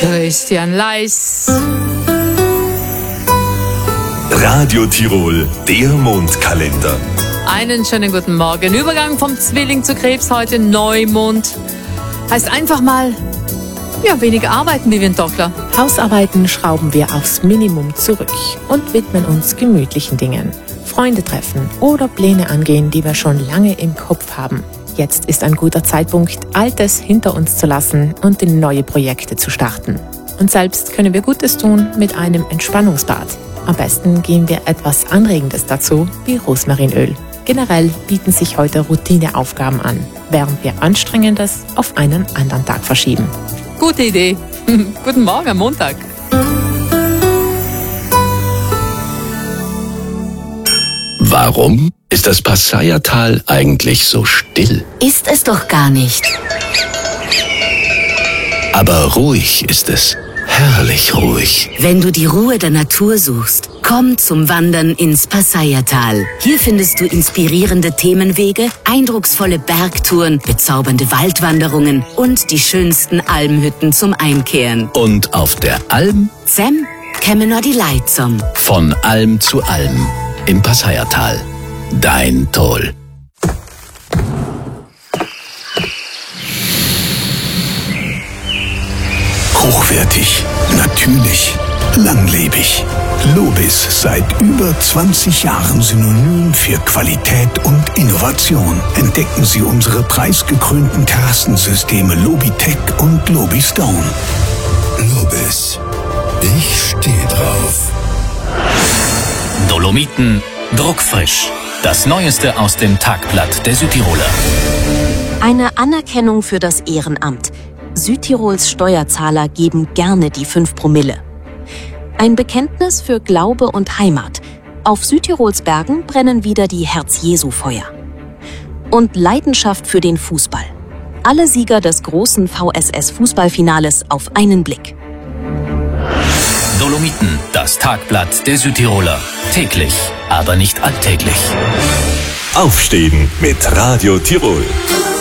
Christian Leis. Radio Tirol, der Mondkalender. Einen schönen guten Morgen. Übergang vom Zwilling zu Krebs, heute Neumond. Heißt einfach mal, weniger arbeiten, Vivian Dockler. Hausarbeiten schrauben wir aufs Minimum zurück und widmen uns gemütlichen Dingen. Freunde treffen oder Pläne angehen, die wir schon lange im Kopf haben. Jetzt ist ein guter Zeitpunkt, Altes hinter uns zu lassen und in neue Projekte zu starten. Und selbst können wir Gutes tun mit einem Entspannungsbad. Am besten geben wir etwas Anregendes dazu, wie Rosmarinöl. Generell bieten sich heute Routineaufgaben an, während wir Anstrengendes auf einen anderen Tag verschieben. Gute Idee. Guten Morgen am Montag. Warum ist das Passaiertal eigentlich so still? Ist es doch gar nicht. Aber ruhig ist es. Herrlich ruhig. Wenn du die Ruhe der Natur suchst, komm zum Wandern ins Passaiertal. Hier findest du inspirierende Themenwege, eindrucksvolle Bergtouren, bezaubernde Waldwanderungen und die schönsten Almhütten zum Einkehren. Und auf der Alm? Zem käme nur die Leid zum. Von Alm zu Alm im Passaiertal. Dein Toll. Hochwertig, natürlich, langlebig. Lobis, seit über 20 Jahren Synonym für Qualität und Innovation. Entdecken Sie unsere preisgekrönten Terrassensysteme Lobitech und Lobistone. Lobis, ich stehe drauf. Dolomiten druckfrisch. Das Neueste aus dem Tagblatt der Südtiroler. Eine Anerkennung für das Ehrenamt. Südtirols Steuerzahler geben gerne die 5 Promille. Ein Bekenntnis für Glaube und Heimat. Auf Südtirols Bergen brennen wieder die Herz-Jesu-Feuer. Und Leidenschaft für den Fußball. Alle Sieger des großen VSS-Fußballfinales auf einen Blick. Dolomiten, das Tagblatt der Südtiroler. Täglich, aber nicht alltäglich. Aufstehen mit Radio Tirol.